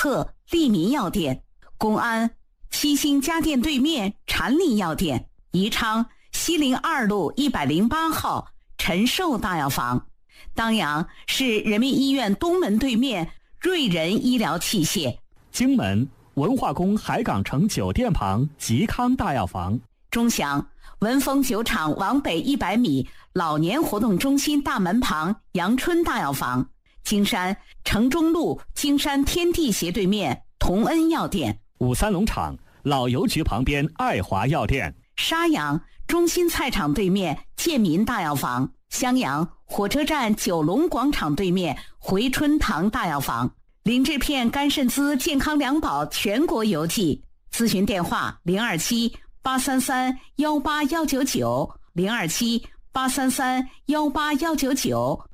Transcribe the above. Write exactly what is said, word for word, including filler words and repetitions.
侧利民药店，公安七星家电对面禅林药店，宜昌西陵二路一百零八号陈寿大药房，当阳是人民医院东门对面瑞仁医疗器械， 荆门文化宫海港城酒店旁吉康大药房， 钟祥文峰酒厂往北一百米老年活动中心大门旁阳春大药房，金山城中路金山天地斜对面同恩药店， 五三农场老邮局旁边爱华药店， 沙阳中心菜场对面建民大药房，襄阳火车站九龙广场对面回春堂大药房，林志片甘肾滋健康良宝全国邮寄，咨询电话零二七八三三幺八幺九九零二七八三三幺八幺九九。